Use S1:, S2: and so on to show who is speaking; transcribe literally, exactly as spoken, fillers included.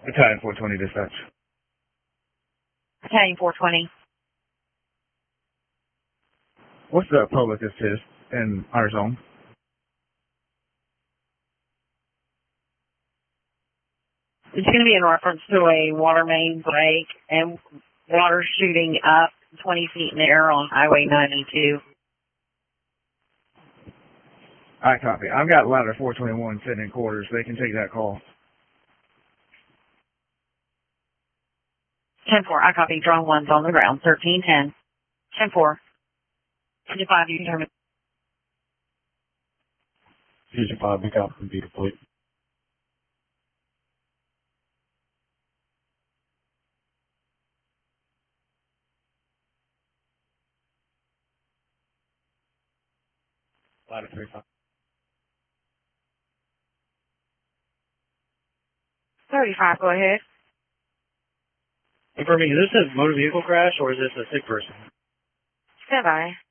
S1: Battalion four twenty dispatch.
S2: Battalion four twenty.
S1: What's the public assist in our zone?
S2: It's going to be in reference to a water main break and water shooting up twenty feet in the air on Highway ninety-two.
S1: I copy. I've got ladder four twenty-one sitting in quarters. They can take that call.
S2: ten four, I copy. Drone one's on the ground. thirteen ten. ten four. Fusion five, you determine.
S3: Fusion five, be copy and be complete. Ladder three five.
S2: thirty-five, go ahead.
S3: Confirming, is this a motor vehicle crash or is this a sick person?
S2: Stand by.